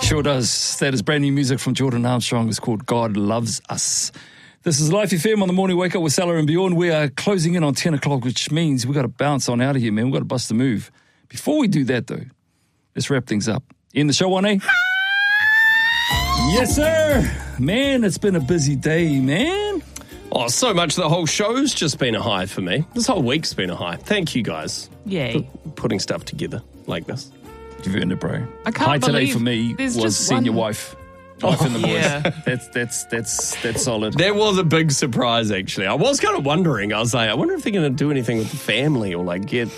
Sure does. That is brand new music from Jordan Armstrong. It's called God Loves Us. This is Life FM on the Morning Wake Up with Salah and Bjorn. We are closing in on 10 o'clock, which means we've got to bounce on out of here, man. We've got to bust a move. Before we do that, though, let's wrap things up. In the show, 1A? Yes, sir. Man, it's been a busy day, man. Oh, so much. The whole show's just been a high for me. This whole week's been a high. Thank you, guys. Yay. For putting stuff together like this. You've earned it, bro. I can't High today believe for me there's was just seeing your one- wife. Wife and the boys. Yeah. That's solid. That was a big surprise, actually. I was kind of wondering. I was like, I wonder if they're going to do anything with the family or like get